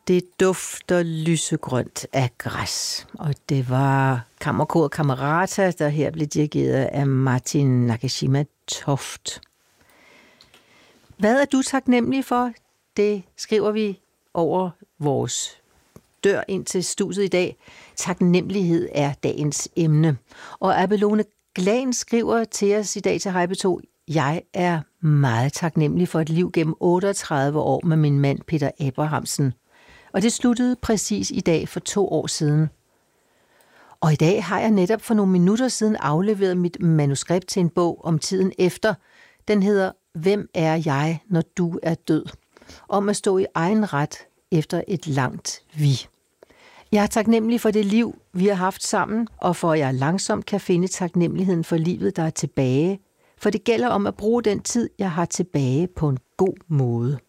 Det dufter lysegrønt af græs, og det var kammerkoret Camerata, der her blev dirigeret af Martin Nakashima Toft. Hvad er du taknemmelig for? Det skriver vi over vores dør ind til studiet i dag. Taknemmelighed er dagens emne. Og Abelone Glan skriver til os i dag til Hej P2: Jeg er meget taknemmelig for et liv gennem 38 år med min mand Peter Abrahamsen. Og det sluttede præcis i dag for 2 år siden. Og i dag har jeg netop for nogle minutter siden afleveret mit manuskript til en bog om tiden efter. Den hedder Hvem er jeg, når du er død? Om at stå i egen ret efter et langt vi. Jeg er taknemmelig for det liv, vi har haft sammen, og for at jeg langsomt kan finde taknemmeligheden for livet, der er tilbage. For det gælder om at bruge den tid, jeg har tilbage, på en god måde.